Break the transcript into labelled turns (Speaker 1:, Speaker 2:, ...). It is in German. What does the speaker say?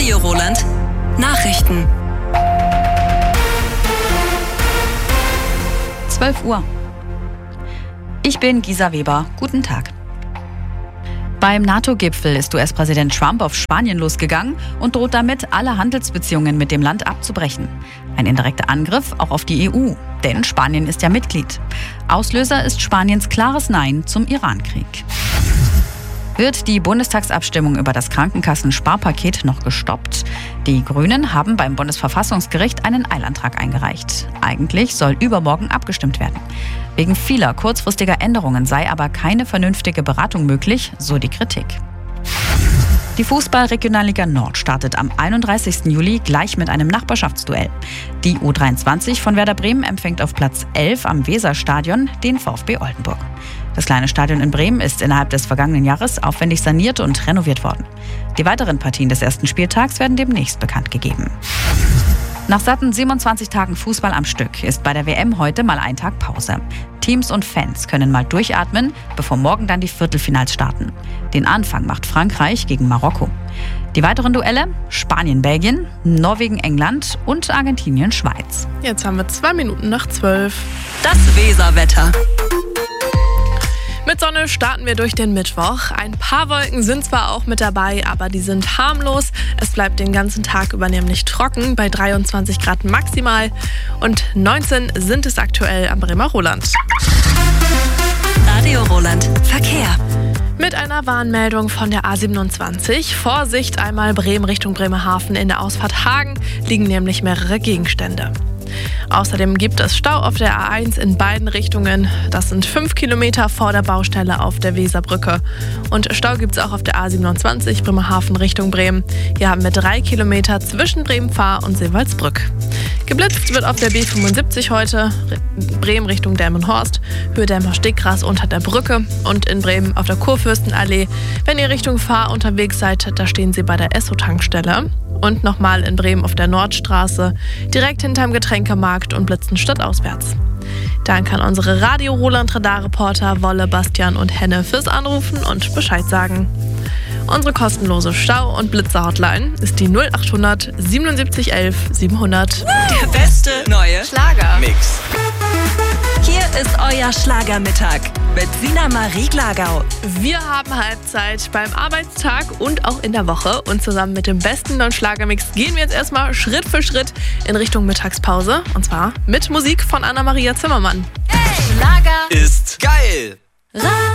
Speaker 1: Radio Roland Nachrichten.
Speaker 2: 12 Uhr. Ich bin Gisa Weber. Guten Tag. Beim NATO-Gipfel ist US-Präsident Trump auf Spanien losgegangen und droht damit, alle Handelsbeziehungen mit dem Land abzubrechen. Ein indirekter Angriff auch auf die EU, denn Spanien ist ja Mitglied. Auslöser ist Spaniens klares Nein zum Iran-Krieg. Wird die Bundestagsabstimmung über das Krankenkassen-Sparpaket noch gestoppt? Die Grünen haben beim Bundesverfassungsgericht einen Eilantrag eingereicht. Eigentlich soll übermorgen abgestimmt werden. Wegen vieler kurzfristiger Änderungen sei aber keine vernünftige Beratung möglich, so die Kritik. Die Fußball-Regionalliga Nord startet am 31. Juli gleich mit einem Nachbarschaftsduell. Die U23 von Werder Bremen empfängt auf Platz 11 am Weserstadion den VfB Oldenburg. Das kleine Stadion in Bremen ist innerhalb des vergangenen Jahres aufwendig saniert und renoviert worden. Die weiteren Partien des ersten Spieltags werden demnächst bekannt gegeben. Nach satten 27 Tagen Fußball am Stück ist bei der WM heute mal ein Tag Pause. Teams und Fans können mal durchatmen, bevor morgen dann die Viertelfinals starten. Den Anfang macht Frankreich gegen Marokko. Die weiteren Duelle: Spanien-Belgien, Norwegen-England und Argentinien-Schweiz.
Speaker 3: Jetzt haben wir 2 Minuten nach 12.
Speaker 1: Das Weserwetter.
Speaker 3: Mit Sonne starten wir durch den Mittwoch. Ein paar Wolken sind zwar auch mit dabei, aber die sind harmlos. Es bleibt den ganzen Tag über nämlich trocken, bei 23 Grad maximal. Und 19 sind es aktuell am Bremer Roland.
Speaker 1: Radio Roland Verkehr.
Speaker 3: Mit einer Warnmeldung von der A27. Vorsicht, einmal Bremen Richtung Bremerhaven in der Ausfahrt Hagen liegen nämlich mehrere Gegenstände. Außerdem gibt es Stau auf der A1 in beiden Richtungen. Das sind 5 Kilometer vor der Baustelle auf der Weserbrücke. Und Stau gibt es auch auf der A27 Bremerhaven Richtung Bremen. Hier haben wir 3 Kilometer zwischen Bremen-Fahr und Seewaldsbrück. Geblitzt wird auf der B75 heute, Bremen Richtung Delmenhorst, Höhe Delmer-Stegras unter der Brücke und in Bremen auf der Kurfürstenallee. Wenn ihr Richtung Fahr unterwegs seid, da stehen sie bei der Esso-Tankstelle. Und nochmal in Bremen auf der Nordstraße, direkt hinterm Getränkemarkt und blitzen stadtauswärts. Danke an unsere Radio Roland Radarreporter Wolle, Bastian und Henne fürs Anrufen und Bescheid sagen. Unsere kostenlose Stau- und Blitzer-Hotline ist die 0800 77 11 700.
Speaker 1: Der beste neue
Speaker 4: Schlager-Mix.
Speaker 1: Hier ist euer Schlagermittag mit Sina Marie Glagau.
Speaker 3: Wir haben Halbzeit beim Arbeitstag und auch in der Woche. Und zusammen mit dem besten neuen Schlagermix gehen wir jetzt erstmal Schritt für Schritt in Richtung Mittagspause. Und zwar mit Musik von Anna-Maria Zimmermann.
Speaker 4: Schlager ist geil.